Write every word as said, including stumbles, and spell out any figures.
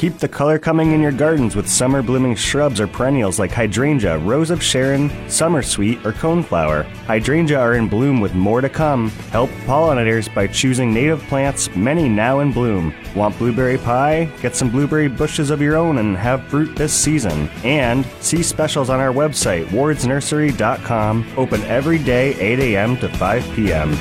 Keep the color coming in your gardens with summer-blooming shrubs or perennials like hydrangea, rose of Sharon, summer sweet, or coneflower. Hydrangea are in bloom with more to come. Help pollinators by choosing native plants, many now in bloom. Want blueberry pie? Get some blueberry bushes of your own and have fruit this season. And see specials on our website, wards nursery dot com. Open every day, eight a.m. to five p.m.